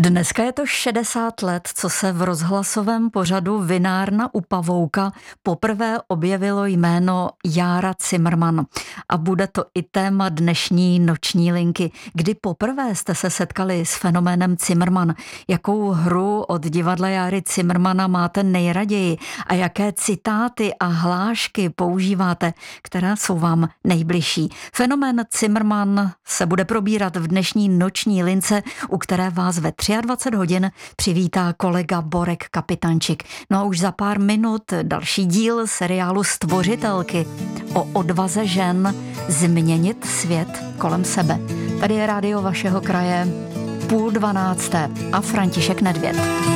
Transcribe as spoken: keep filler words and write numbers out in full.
Dneska je to šedesát let, co se v rozhlasovém pořadu Vinárna u Pavouka poprvé objevilo jméno Jára Cimrman. A bude to i téma dnešní noční linky. Kdy poprvé jste se setkali s fenoménem Cimrman? Jakou hru od divadla Járy Cimrmana máte nejraději? A jaké citáty a hlášky používáte, které jsou vám nejbližší? Fenomén Cimrman se bude probírat v dnešní noční lince, u které vás ve dvacet tři hodin přivítá kolega Borek Kapitančik. No a už za pár minut další díl seriálu Stvořitelky o odvaze žen změnit svět kolem sebe. Tady je rádio vašeho kraje, půl dvanácté a František Nedvěd.